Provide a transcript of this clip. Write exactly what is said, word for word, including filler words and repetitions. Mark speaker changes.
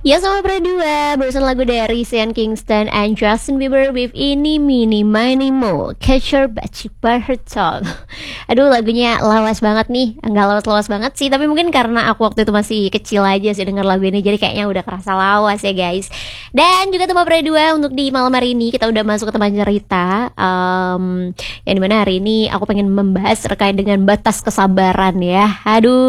Speaker 1: Ya sama berdua, barusan lagu dari Sean Kingston and Justin Bieber with Ini Mini Mini Mo Catch Your Batch by Her Tongue. Aduh lagunya lawas banget nih. Enggak lawas-lawas banget sih, tapi mungkin karena aku waktu itu masih kecil aja sih denger lagu ini, jadi kayaknya udah kerasa lawas ya guys. Dan juga teman berdua, untuk di malam hari ini kita udah masuk ke teman cerita, um, yang dimana hari ini aku pengen membahas terkait dengan batas kesabaran ya. Aduh,